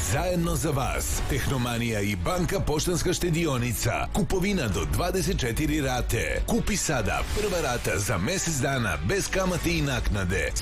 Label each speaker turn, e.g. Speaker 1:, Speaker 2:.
Speaker 1: Zajedno za vas, Tehnomanija i Banka Poštanska štedionica. Kupovina do 24 rate. Kupi sada, prva rata za mesec dana bez kamate i naknade.